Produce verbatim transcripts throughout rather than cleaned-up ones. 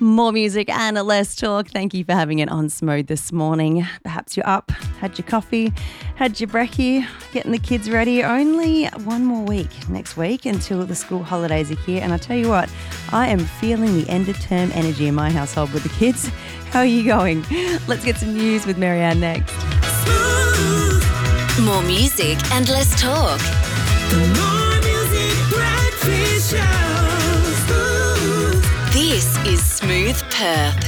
More music and less talk. Thank you for having it on Smooth this morning. Perhaps you're up, had your coffee, had your brekkie, getting the kids ready. Only one more week next week until the school holidays are here. And I tell you what, I am feeling the end of term energy in my household with the kids. How are you going? Let's get some news with Marianne next. More music and less talk. More music, breakfast show. This is Smooth Perth.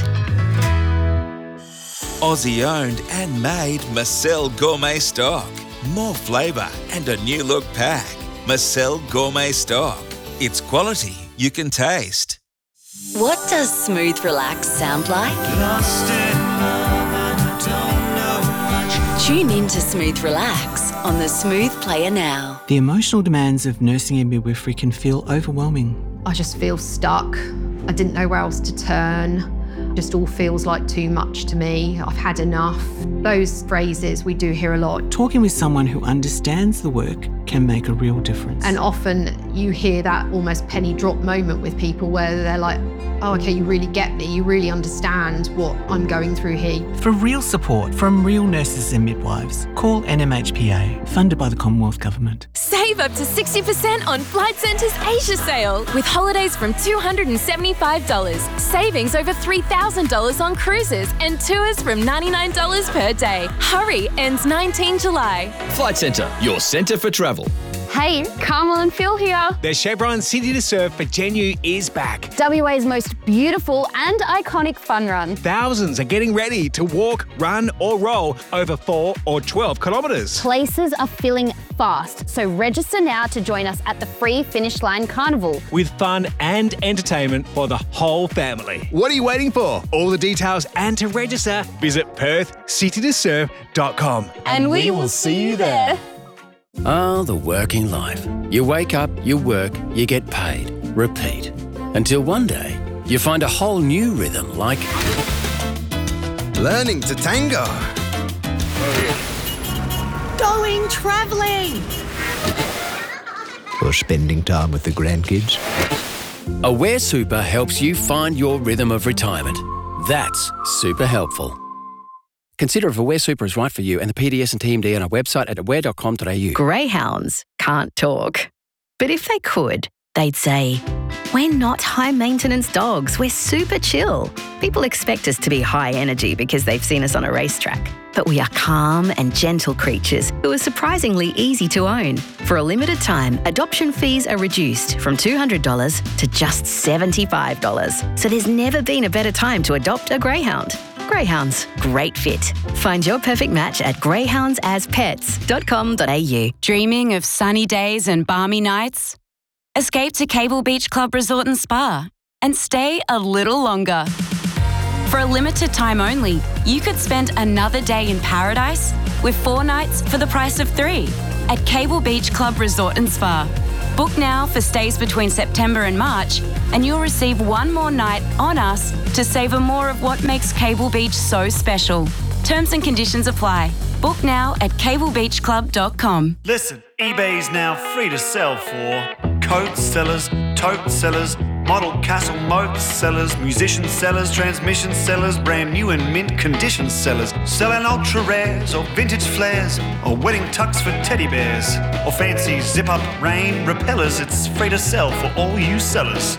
Aussie owned and made Marcel Gourmet Stock. More flavour and a new look pack. Marcel Gourmet Stock. It's quality you can taste. What does Smooth Relax sound like? Lost in love, I don't know much. Tune in to Smooth Relax on the Smooth Player now. The emotional demands of nursing and midwifery can feel overwhelming. I just feel stuck. I didn't know where else to turn. Just all feels like too much to me. I've had enough. Those phrases we do hear a lot. Talking with someone who understands the work can make a real difference. And often you hear that almost penny drop moment with people where they're like, oh, okay, you really get me. You really understand what I'm going through here. For real support from real nurses and midwives, call N M H P A, funded by the Commonwealth Government. Save up to sixty percent on Flight Centre's Asia sale with holidays from two hundred seventy-five dollars, savings over three thousand dollars on cruises and tours from ninety-nine dollars per day. Hurry, ends nineteenth July. Flight Centre, your centre for travel. Hey, Carmel and Phil here. The Chevron City to Surf for Genu is back. W A's most beautiful and iconic fun run. Thousands are getting ready to walk, run or roll over four or twelve kilometres. Places are filling fast, so register now to join us at the free Finish Line Carnival. With fun and entertainment for the whole family. What are you waiting for? All the details and to register, visit perth city to surf dot com. And we will see you there. Ah, the working life. You wake up, you work, you get paid. Repeat. Until one day, you find a whole new rhythm like... learning to tango. Going travelling. Or spending time with the grandkids. Aware Super helps you find your rhythm of retirement. That's super helpful. Consider if Aware Super is right for you and the P D S and T M D on our website at aware dot com dot a u. Greyhounds can't talk. But if they could, they'd say, we're not high-maintenance dogs, we're super chill. People expect us to be high energy because they've seen us on a racetrack. But we are calm and gentle creatures who are surprisingly easy to own. For a limited time, adoption fees are reduced from two hundred dollars to just seventy-five dollars. So there's never been a better time to adopt a greyhound. Greyhounds, great fit. Find your perfect match at greyhounds as pets dot com dot a u. Dreaming of sunny days and balmy nights? Escape to Cable Beach Club Resort and Spa and stay a little longer. For a limited time only, you could spend another day in paradise with four nights for the price of three at Cable Beach Club Resort and Spa. Book now for stays between September and March, and you'll receive one more night on us to savour more of what makes Cable Beach so special. Terms and conditions apply. Book now at cable beach club dot com. Listen, eBay's now free to sell for coat sellers, tote sellers, model castle moat sellers, musician sellers, transmission sellers, brand new and mint condition sellers, selling ultra rares or vintage flares or wedding tux for teddy bears or fancy zip up rain repellers. It's free to sell for all you sellers.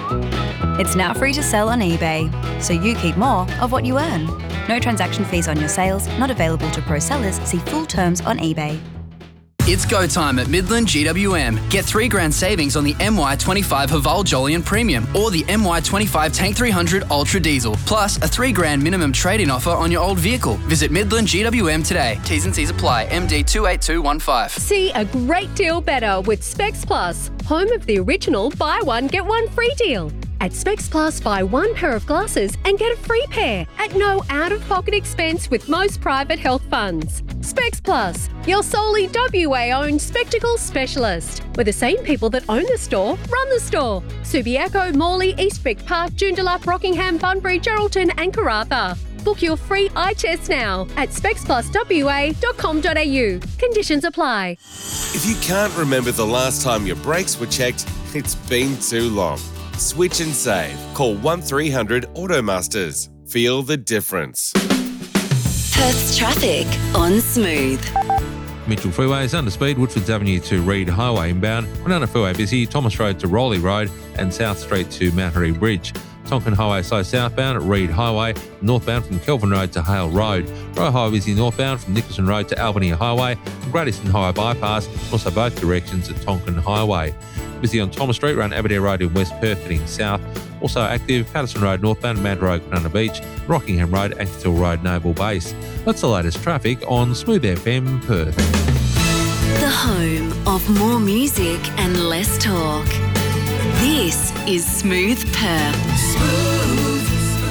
It's now free to sell on eBay, so you keep more of what you earn. No transaction fees on your sales, not available to pro sellers. See full terms on eBay. It's go time at Midland G W M. Get three grand savings on the M Y twenty-five Haval Jolyon Premium or the M Y twenty-five Tank three hundred Ultra Diesel, plus a three grand minimum trade-in offer on your old vehicle. Visit Midland G W M today. T's and C's apply. M D two eight two one five. See a great deal better with Specs Plus, home of the original buy one, get one free deal. At Specs Plus, buy one pair of glasses and get a free pair at no out-of-pocket expense with most private health funds. Specs Plus, your solely W A-owned spectacles specialist, where the same people that own the store run the store. Subiaco, Morley, Eastwick Park, Joondalup, Rockingham, Bunbury, Geraldton and Karratha. Book your free eye test now at specs plus w a dot com dot a u. Conditions apply. If you can't remember the last time your brakes were checked, it's been too long. Switch and save. Call one three hundred Automasters. Feel the difference. Perth's traffic on Smooth. Mitchell Freeway is under speed, Woodfords Avenue to Reed Highway inbound. Renana Freeway busy, Thomas Road to Rowley Road and South Street to Mattery Bridge. Tonkin Highway slow southbound at Reed Highway, northbound from Kelvin Road to Hale Road. Roe Highway busy northbound from Nicholson Road to Albany Highway and Great Eastern Highway bypass, also both directions at Tonkin Highway. Busy on Thomas Street around Aberdare Road in West Perth heading south. Also active Patterson Road northbound, Mad Road, Banana Beach, Rockingham Road, Ankersville Road, Naval Base. That's the latest traffic on Smooth F M Perth. The home of more music and less talk. This is Smooth Perth. Smooth.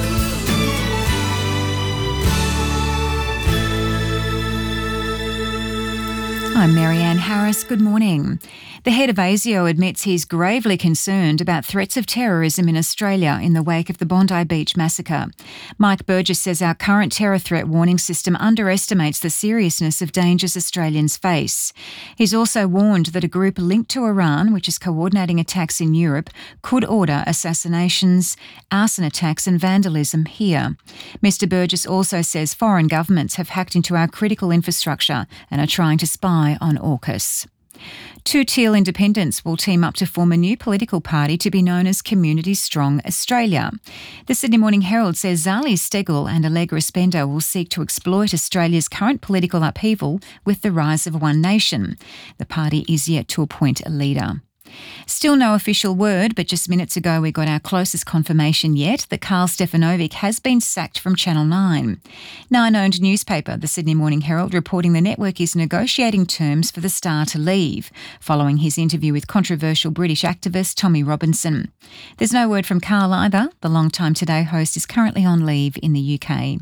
I'm Marianne Harris. Good morning. The head of ASIO admits he's gravely concerned about threats of terrorism in Australia in the wake of the Bondi Beach massacre. Mike Burgess says our current terror threat warning system underestimates the seriousness of dangers Australians face. He's also warned that a group linked to Iran, which is coordinating attacks in Europe, could order assassinations, arson attacks and vandalism here. Mister Burgess also says foreign governments have hacked into our critical infrastructure and are trying to spy on AUKUS. Two Teal independents will team up to form a new political party to be known as Community Strong Australia. The Sydney Morning Herald says Zali Steggall and Allegra Spender will seek to exploit Australia's current political upheaval with the rise of One Nation. The party is yet to appoint a leader. Still no official word, but just minutes ago we got our closest confirmation yet that Carl Stefanovic has been sacked from Channel nine. Nine-owned newspaper, the Sydney Morning Herald, reporting the network is negotiating terms for the star to leave, following his interview with controversial British activist Tommy Robinson. There's no word from Carl either. The Long-Time Today host is currently on leave in the U K.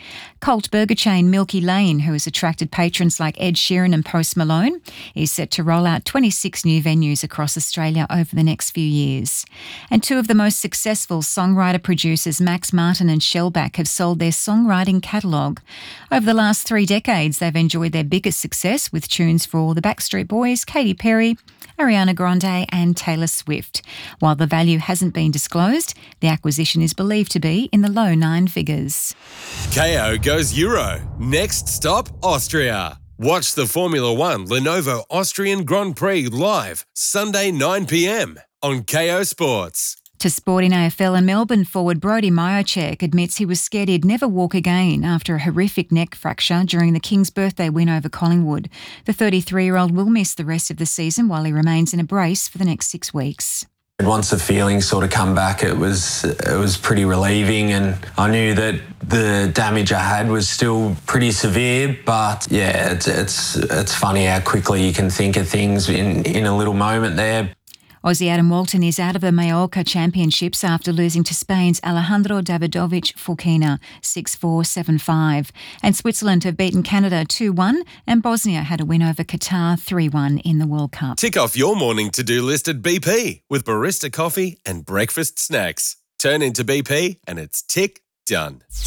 Cult burger chain Milky Lane, who has attracted patrons like Ed Sheeran and Post Malone, is set to roll out twenty-six new venues across Australia over the next few years. And two of the most successful songwriter-producers, Max Martin and Shellback, have sold their songwriting catalogue. Over the last three decades, they've enjoyed their biggest success with tunes for the Backstreet Boys, Katy Perry, Ariana Grande and Taylor Swift. While the value hasn't been disclosed, the acquisition is believed to be in the low nine figures. K O goes Euro. Next stop, Austria. Watch the Formula One Lenovo Austrian Grand Prix live Sunday nine p m on K O Sports. To sport in A F L, and Melbourne forward Brodie Mihocek admits he was scared he'd never walk again after a horrific neck fracture during the Kings' birthday win over Collingwood. The thirty-three-year-old will miss the rest of the season while he remains in a brace for the next six weeks. Once the feelings sort of come back, it was it was pretty relieving, and I knew that the damage I had was still pretty severe. But yeah, it's it's it's funny how quickly you can think of things in, in a little moment there. Aussie Adam Walton is out of the Mallorca Championships after losing to Spain's Alejandro Davidovich Fokina six four, seven five. And Switzerland have beaten Canada two one, and Bosnia had a win over Qatar three one in the World Cup. Tick off your morning to-do list at B P with barista coffee and breakfast snacks. Turn into B P and it's tick done.